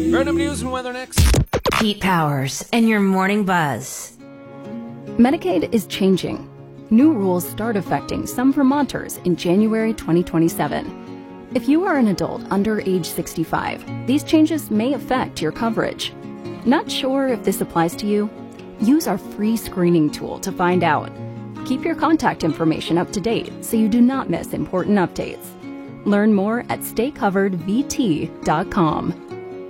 Random news and weather next. Pete Powers and your Morning Buzz. Medicaid is changing. New rules start affecting some Vermonters in January 2027. If you are an adult under age 65, these changes may affect your coverage. Not sure if this applies to you? Use our free screening tool to find out. Keep your contact information up to date so you do not miss important updates. Learn more at staycoveredvt.com.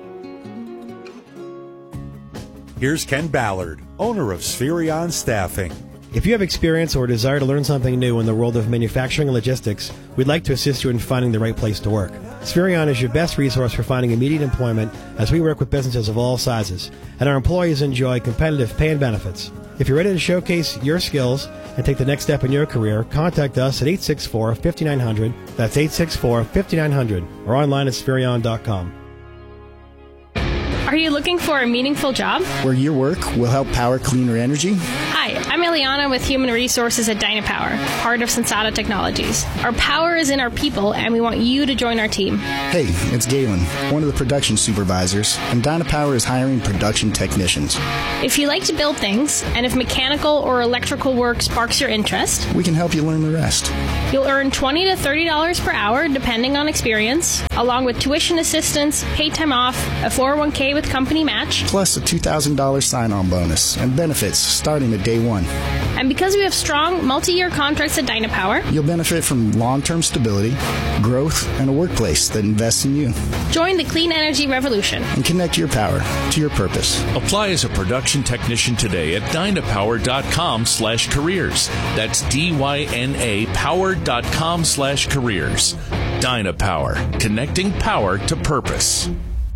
Here's Ken Ballard, owner of Spherion Staffing. If you have experience or desire to learn something new in the world of manufacturing and logistics, we'd like to assist you in finding the right place to work. Spherion is your best resource for finding immediate employment as we work with businesses of all sizes, and our employees enjoy competitive pay and benefits. If you're ready to showcase your skills and take the next step in your career, contact us at 864-5900. That's 864-5900 or online at Spherion.com. Are you looking for a meaningful job? Where your work will help power cleaner energy? Hi, I'm Eliana with Human Resources at Dynapower, part of Sensata Technologies. Our power is in our people, and we want you to join our team. Hey, it's Galen, one of the production supervisors, and Dynapower is hiring production technicians. If you like to build things, and if mechanical or electrical work sparks your interest, we can help you learn the rest. You'll earn $20 to $30 per hour, depending on experience, along with tuition assistance, paid time off, a 401k with company match, plus a $2,000 sign-on bonus and benefits starting at day one. And because we have strong multi-year contracts at Dynapower, you'll benefit from long-term stability, growth, and a workplace that invests in you. Join the clean energy revolution and connect your power to your purpose. Apply as a production technician today at dynapower.com/careers. That's DYNA power.com/careers. Dynapower, connecting power to purpose.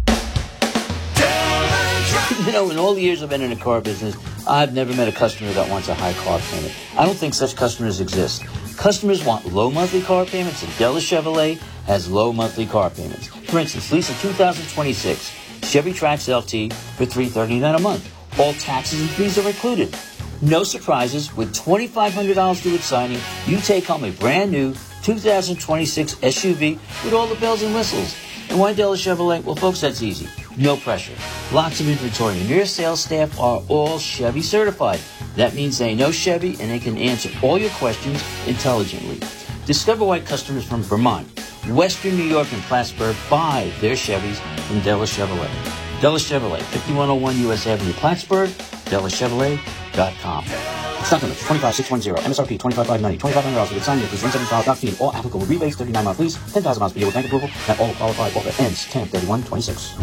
You know, in all the years I've been in the car business, I've never met a customer that wants a high car payment. I don't think such customers exist. Customers want low monthly car payments, and Della Chevrolet has low monthly car payments. For instance, lease a 2026 Chevy Trax LT for $339 a month. All taxes and fees are included. No surprises. With $2,500 due at signing, you take home a brand new 2026 SUV with all the bells and whistles. And why Della Chevrolet? Well, folks, that's easy. No pressure. Lots of inventory. And your sales staff are all Chevy certified. That means they know Chevy and they can answer all your questions intelligently. Discover why customers from Vermont, Western New York, and Plattsburgh buy their Chevys from Della Chevrolet. Della Chevrolet, 5101 U.S. Avenue, Plattsburgh, DellaChevrolet.com. Stock number 25610, MSRP 25590, $2,500 with signing fees, $175 all applicable rebates, 39-month lease, 10,000 miles per year with bank approval, and all qualified offer ends 10/31/26.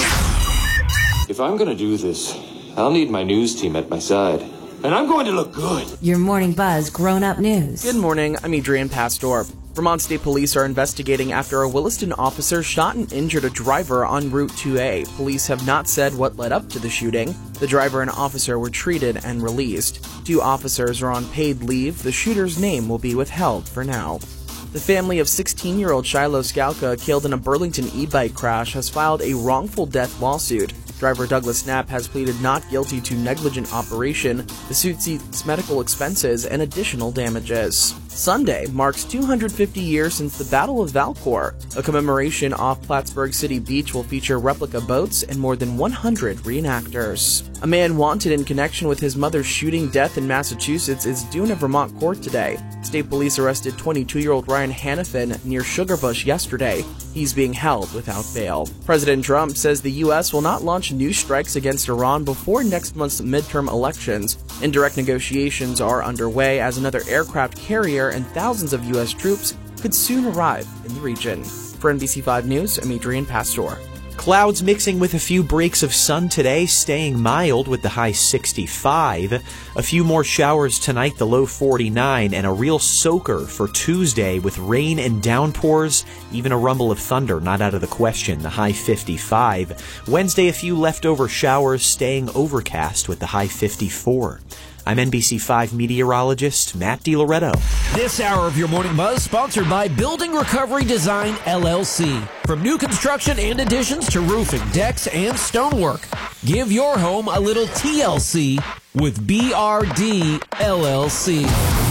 If I'm going to do this, I'll need my news team at my side. And I'm going to look good. Your Morning Buzz grown-up news. Good morning, I'm Adrian Pastor. Vermont State Police are investigating after a Williston officer shot and injured a driver on Route 2A. Police have not said what led up to the shooting. The driver and officer were treated and released. 2 officers are on paid leave. The shooter's name will be withheld for now. The family of 16-year-old Shiloh Scalca, killed in a Burlington e-bike crash, has filed a wrongful death lawsuit. Driver Douglas Knapp has pleaded not guilty to negligent operation. The suit seeks medical expenses and additional damages. Sunday marks 250 years since the Battle of Valcour. A commemoration off Plattsburgh City Beach will feature replica boats and more than 100 reenactors. A man wanted in connection with his mother's shooting death in Massachusetts is due in a Vermont court today. State police arrested 22-year-old Ryan Hannafin near Sugarbush yesterday. He's being held without bail. President Trump says the U.S. will not launch new strikes against Iran before next month's midterm elections. Indirect negotiations are underway as another aircraft carrier and thousands of U.S. troops could soon arrive in the region. For NBC5 News, I'm Adrian Pastor. Clouds mixing with a few breaks of sun today, staying mild with the high 65. A few more showers tonight, the low 49, and a real soaker for Tuesday with rain and downpours. Even a rumble of thunder not out of the question, the high 55. Wednesday, a few leftover showers, staying overcast with the high 54. I'm NBC5 meteorologist Matt DiLoretto. This hour of your Morning Buzz sponsored by Building Recovery Design, LLC. From new construction and additions to roofing, decks, and stonework. Give your home a little TLC with BRD, LLC.